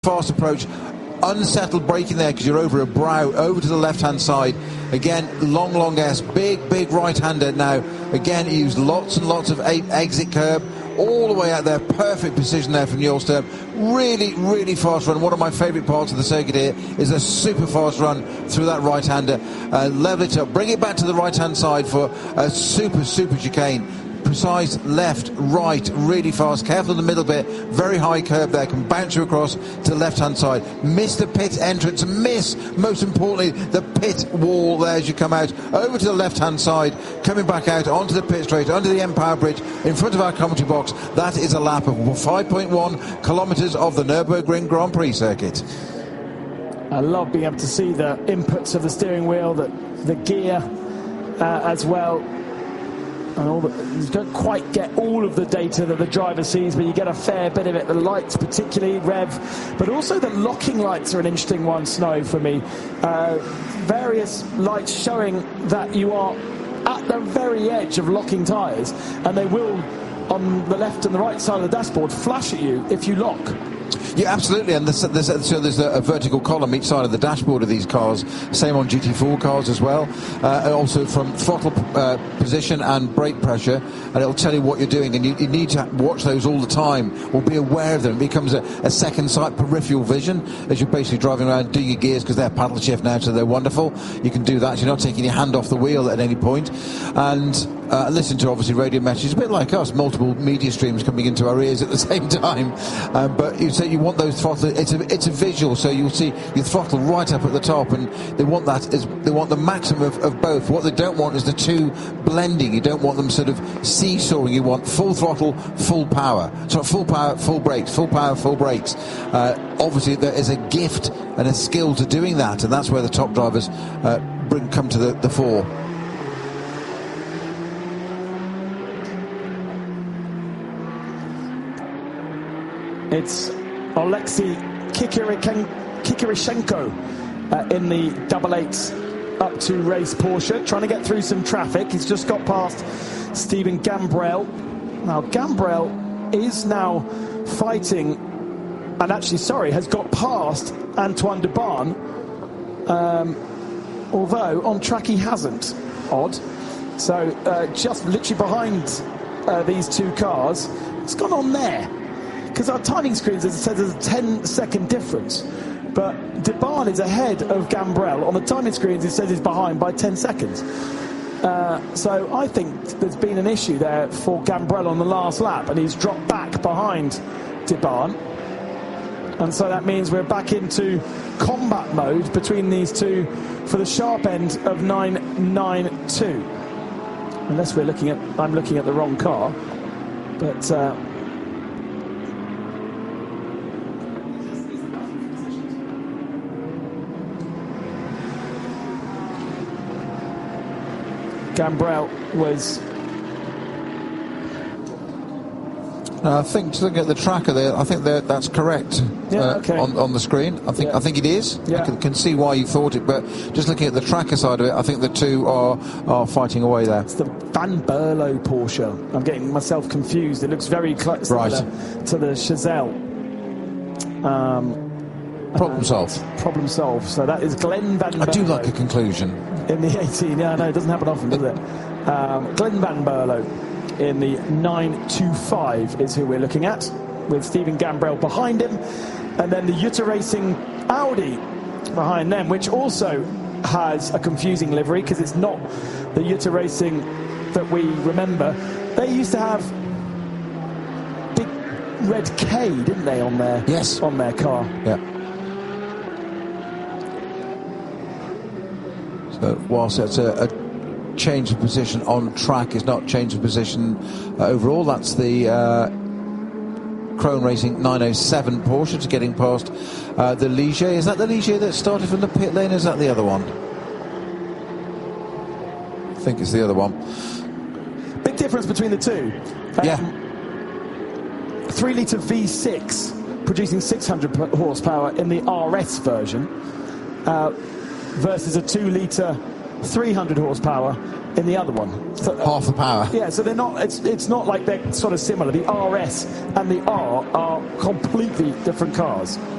fast approach. Unsettled braking there because you're over a brow, over to the left-hand side. Again, long S, big right-hander now. Again, he used lots and lots of exit curb all the way out there. Perfect position there from Nils Sturm. Really fast run. One of my favourite parts of the circuit here is a super fast run through that right-hander. Level it up, bring it back to the right-hand side for a super chicane. Precise left, right, really fast. Careful in the middle bit. Very high curb there. Can bounce you across to the left-hand side. Miss the pit entrance. Miss, most importantly, the pit wall there as you come out. Over to the left-hand side. Coming back out onto the pit straight, under the Empire Bridge, in front of our commentary box. That is a lap of 5.1 kilometres of the Nürburgring Grand Prix circuit. I love being able to see the inputs of the steering wheel, the gear as well. And you don't quite get all of the data that the driver sees, but you get a fair bit of it. The lights, particularly Rev, but also the locking lights are an interesting one, Snow, for me. Various lights showing that you are at the very edge of locking tyres, and they will, on the left and the right side of the dashboard, flash at you if you lock. Yeah, absolutely, and there's a vertical column each side of the dashboard of these cars. Same on GT4 cars as well. Also from throttle position and brake pressure, and it'll tell you what you're doing, and you need to watch those all the time, or be aware of them. It becomes a second sight, peripheral vision, as you're basically driving around doing your gears, because they're paddle shift now, so they're wonderful. You can do that, so you're not taking your hand off the wheel at any point. And listen to, obviously, radio messages, a bit like us, multiple media streams coming into our ears at the same time. But you say you want those throttle, it's a visual, so you'll see your throttle right up at the top, and they want the maximum of both. What they don't want is the two blending. You don't want them sort of seesawing. You want full throttle, full power. So full power, full brakes, full power, full brakes. Obviously, there is a gift and a skill to doing that, and that's where the top drivers come to the fore. It's Oleksiy Kikirishenko in the 88 up to race Porsche, trying to get through some traffic. He's just got past Stephen Gambrell. Now Gambrell is now fighting, and actually, has got past Antoine de Barn, although on track he hasn't. Odd. So just literally behind these two cars. What's gone on there? Because our timing screens, as it says, there's a 10-second difference. But de Barn is ahead of Gambrell. On the timing screens, it says he's behind by 10 seconds. So I think there's been an issue there for Gambrell on the last lap, and he's dropped back behind de Barn. And so that means we're back into combat mode between these two for the sharp end of 992. Unless I'm looking at the wrong car. But Gambrell was... I think, just looking at the tracker there, I think that's correct. Okay. On the screen. I think it is. Yeah. I can see why you thought it, but just looking at the tracker side of it, I think the two are fighting away there. It's the Van Berlo Porsche. I'm getting myself confused. It looks very similar to the Chazelle. Problem solved. Problem solved. So that is Glenn Van Berlo. I do like a conclusion. In the 18, yeah, no, it doesn't happen often, does it? Glenn Van Berlo in the 925 is who we're looking at, with Stephen Gambrell behind him, and then the Jutta Racing Audi behind them, which also has a confusing livery because it's not the Jutta Racing that we remember. They used to have big red K, didn't they, on their car? Yeah. So whilst it's a change of position on track, is not change of position overall. That's the Krone Racing 907 Porsche to getting past the Ligier. Is that the Ligier that started from the pit lane, or is that the other one? I think it's the other one. Big difference between the two. 3-litre V6 producing 600 horsepower in the RS version versus a 2-litre 300 horsepower in the other one. So, half the power. Yeah, so they're not. It's not like they're sort of similar. The RS and the R are completely different cars.